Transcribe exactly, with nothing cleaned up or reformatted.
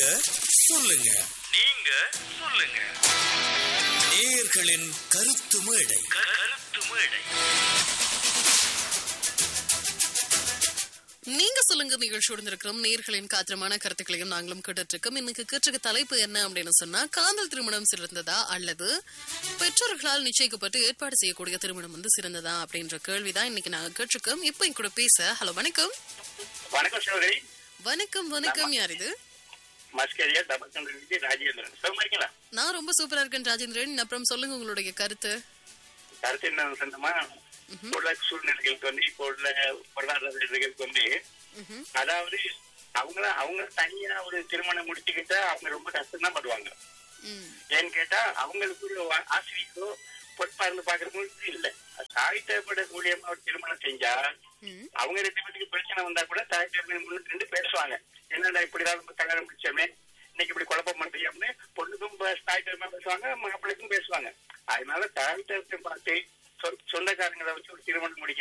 நீங்க சொல்லுங்க, நீங்க சொல்லுங்க. நேயர்களின் கருத்து மேடை. கருத்து மேடை. நீங்க சொல்லுங்க நிகழ்ச்சியோடு இருக்கிறோம். நேர்களின் காத்திரமான கருத்துக்களையும் நாங்களும் கேட்டுட்டு இருக்கோம். இன்னைக்கு கேட்டிருக்க தலைப்பு என்ன அப்படின்னு சொன்னா, காதல் திருமணம் சிறந்ததா அல்லது பெற்றோர்களால் நிச்சயிக்கப்பட்டு ஏற்பாடு செய்யக்கூடிய திருமணம் வந்து சிறந்ததா அப்படின்ற கேள்விதான் இன்னைக்கு நாங்க கேட்டிருக்கோம். இப்போ என் கூட பேச ஹலோ வணக்கம். வணக்கம் சகோதரி. வணக்கம் வணக்கம். யார் இது? மஸ்கரியா தபச்சந்திரனுக்கு ராஜேந்திரன். சுகமா இருக்கீங்களா? நான் ரொம்ப சூப்பரா இருக்கேன் ராஜேந்திரன். அப்புறம் சொல்லுங்க உங்களுடைய கருத்து. கருத்து என்ன சொன்னமா, இப்போ உள்ள சூழ்நிலைகளுக்கு வந்து இப்போ உள்ள பொருளாதாரர்களுக்கு வந்து அதாவது அவங்க அவங்க தனியா ஒரு திருமணம் முடிச்சுக்கிட்டா அவங்க ரொம்ப கஷ்டம் தான் படுவாங்க. ஏன்னு கேட்டா அவங்களுக்கு ஒரு ஆசிரியோ பொறுப்பார்ந்து பாக்குறவங்களுக்கு இல்ல. தாய் தேவைப்பட மூலியமா ஒரு திருமணம் செஞ்சா அவங்க ரெண்டு பேருக்கு பிரச்சனை வந்தா கூட தாய் தேவை முன்னுக்கு ரெண்டு பேசுவாங்க. என்னடா இப்படிதான் நம்ம கல்யாணம் முடிச்சோமே, இன்னைக்கு இப்படி குழப்பம் பண்றியாம்னு பொண்ணுக்கும் தாய் தேவை பேசுவாங்க, மாப்பிள்ளைக்கும் பேசுவாங்க. அதனால தாய் தேவை பார்த்து சொந்தக்காரங்களை வச்சு ஒரு திருமணம் முடிக்க